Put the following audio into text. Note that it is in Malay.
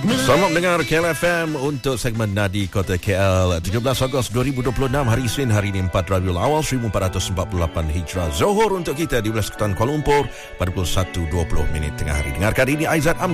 Selamat mendengar KLFM untuk segmen Nadi Kota KL 17 Ogos 2026 hari Isnin, hari ini 4 Rabiul Awal 1448 Hijrah. Zohor untuk kita di wilayah Sekatan Kuala Lumpur pada pukul 1.20 tengah hari. Dengarkan ini Aizat Amjad.